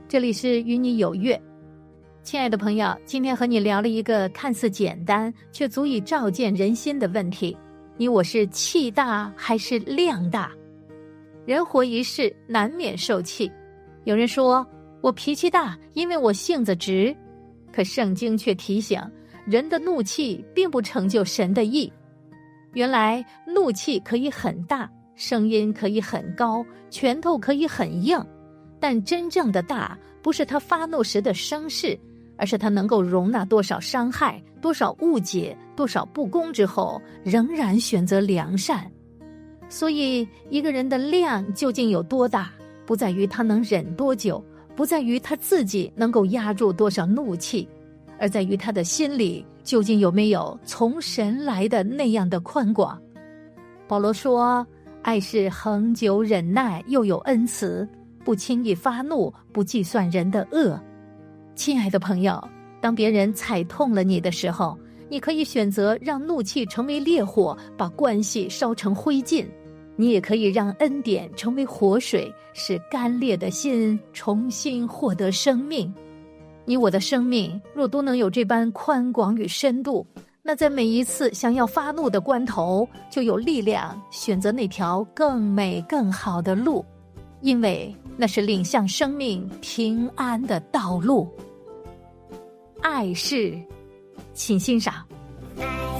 这里是与你有约。亲爱的朋友，今天和你聊了一个看似简单却足以照见人心的问题：你我是气大还是量大？人活一世，难免受气。有人说我脾气大，因为我性子直。可圣经却提醒，人的怒气并不成就神的意。原来怒气可以很大，声音可以很高，拳头可以很硬，但真正的大不是他发怒时的声势，而是他能够容纳多少伤害，多少误解，多少不公之后，仍然选择良善。所以一个人的量究竟有多大，不在于他能忍多久，不在于他自己能够压住多少怒气，而在于他的心里究竟有没有从神来的那样的宽广。保罗说，爱是恒久忍耐，又有恩慈，不轻易发怒，不计算人的恶。亲爱的朋友，当别人踩痛了你的时候，你可以选择让怒气成为烈火，把关系烧成灰烬；你也可以让恩典成为活水，使干裂的心重新获得生命。你我的生命若都能有这般宽广与深度，那在每一次想要发怒的关头，就有力量选择那条更美更好的路，因为那是领向生命平安的道路。爱是，请欣赏。